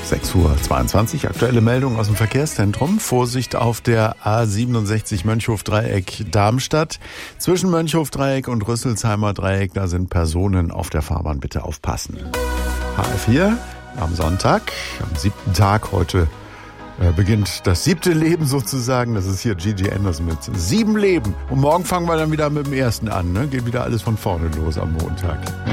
6:22 Uhr, aktuelle Meldung aus dem Verkehrszentrum. Vorsicht auf der A67 Mönchhof-Dreieck Darmstadt. Zwischen Mönchhof-Dreieck und Rüsselsheimer Dreieck, da sind Personen auf der Fahrbahn, bitte aufpassen. HR4 am Sonntag, am 7. Tag heute beginnt das 7. Leben sozusagen. Das ist hier Gigi Anderson mit 7 Leben. Und morgen fangen wir dann wieder mit dem 1. an. Ne? Geht wieder alles von vorne los am Montag.